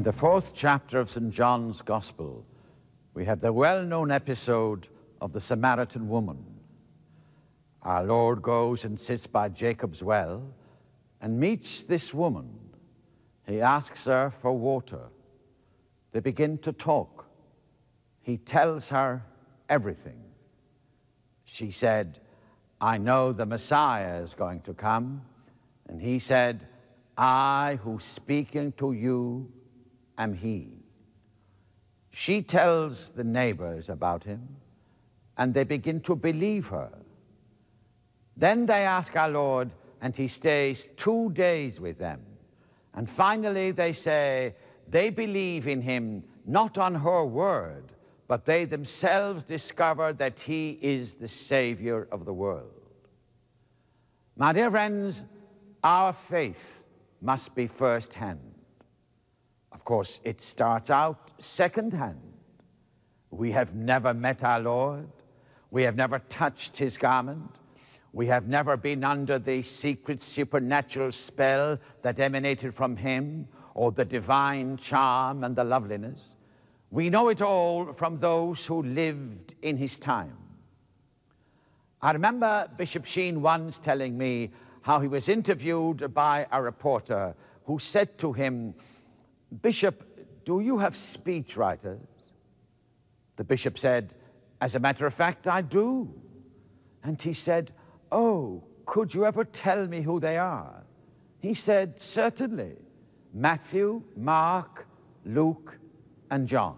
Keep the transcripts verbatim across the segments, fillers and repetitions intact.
In the fourth chapter of Saint John's Gospel, we have the well-known episode of the Samaritan woman. Our Lord goes and sits by Jacob's well and meets this woman. He asks her for water. They begin to talk. He tells her everything. She said, "I know the Messiah is going to come." And he said, "I who speaking to you am he." She tells the neighbors about him, and they begin to believe her. Then they ask our Lord, and he stays two days with them. And finally they say they believe in him, not on her word, but they themselves discover that he is the Savior of the world. My dear friends, our faith must be first-hand. Of course, it starts out second-hand. We have never met our Lord. We have never touched his garment. We have never been under the secret supernatural spell that emanated from him, or the divine charm and the loveliness. We know it all from those who lived in his time. I remember Bishop Sheen once telling me how he was interviewed by a reporter who said to him, "Bishop, do you have speechwriters?" The bishop said, "As a matter of fact, I do." And he said, "Oh, could you ever tell me who they are?" He said, "Certainly, Matthew, Mark, Luke, and John."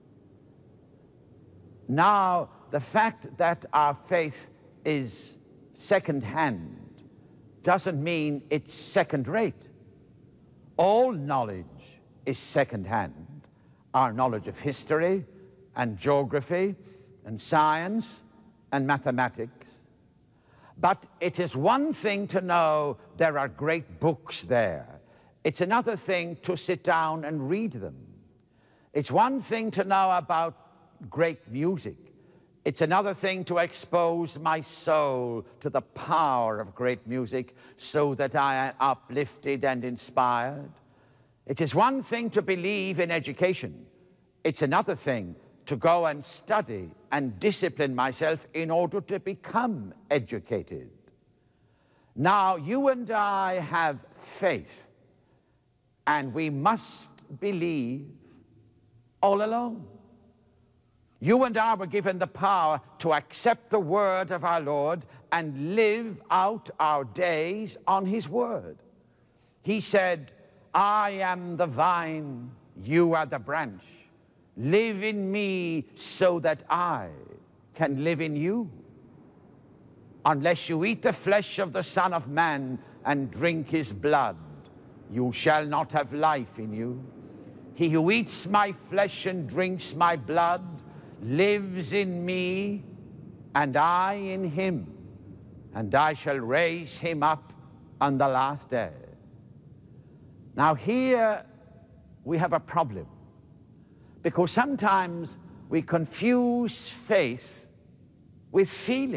Now, the fact that our faith is second-hand doesn't mean it's second-rate. All knowledge is second-hand. Our knowledge of history and geography and science and mathematics. But it is one thing to know there are great books there. It's another thing to sit down and read them. It's one thing to know about great music. It's another thing to expose my soul to the power of great music so that I am uplifted and inspired. It is one thing to believe in education. It's another thing to go and study and discipline myself in order to become educated. Now, you and I have faith, and we must believe all alone. You and I were given the power to accept the word of our Lord and live out our days on his word. He said, "I am the vine, you are the branch. Live in me so that I can live in you. Unless you eat the flesh of the Son of Man and drink his blood, you shall not have life in you. He who eats my flesh and drinks my blood lives in me, and I in him, and I shall raise him up on the last day." Now here we have a problem, because sometimes we confuse faith with feeling.